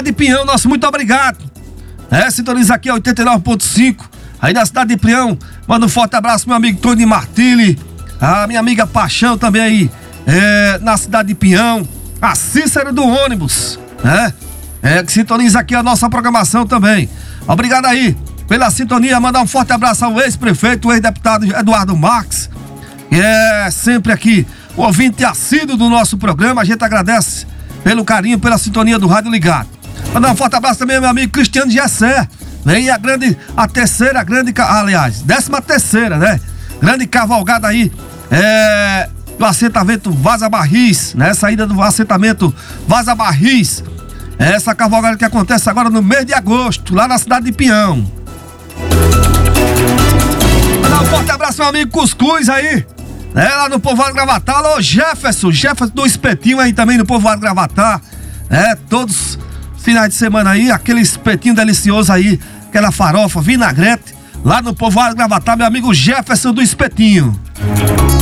cidade de Pinhão, nosso muito obrigado. Sintoniza aqui a 89.5, aí na cidade de Pinhão. Manda um forte abraço, meu amigo Tony Martini, a minha amiga Paixão também aí, na cidade de Pinhão, a Cícero do ônibus, que sintoniza aqui a nossa programação também. Obrigado aí pela sintonia, mandar um forte abraço ao ex-prefeito, o ex-deputado Eduardo Marques, que é sempre aqui o ouvinte assíduo do nosso programa. A gente agradece pelo carinho, pela sintonia do Rádio Ligado. Mandar um forte abraço também ao meu amigo Cristiano Gessé, vem a terceira grande, aliás, 13ª, né? Grande cavalgada aí, do assentamento Vaza Barris, né? Saída do assentamento Vaza Barris. Essa cavalgada que acontece agora no mês de agosto, lá na cidade de Pinhão. Mandar um forte abraço, meu amigo Cuscuz aí, lá no Povoado Gravatar. Alô, Jefferson do Espetinho aí também no Povoado Gravatar. Todos os finais de semana aí, aquele espetinho delicioso aí, aquela farofa, vinagrete, lá no Povoado Gravatar, meu amigo Jefferson do Espetinho.